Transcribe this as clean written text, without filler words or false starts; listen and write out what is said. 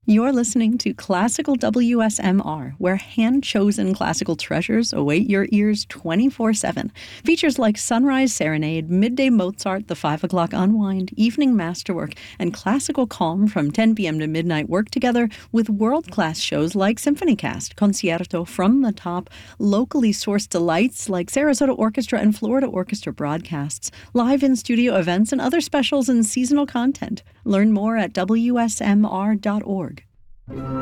You're listening to Classical WSMR, where hand-chosen classical treasures await your ears 24/7. Features like Sunrise Serenade, Midday Mozart, the 5 o'clock Unwind, Evening Masterwork, and Classical Calm from 10 p.m. to midnight work together with world-class shows like SymphonyCast, Concerto, From the Top, locally sourced delights like Sarasota Orchestra and Florida Orchestra broadcasts, live in-studio events, and other specials and seasonal content. Learn more at WSMR.org.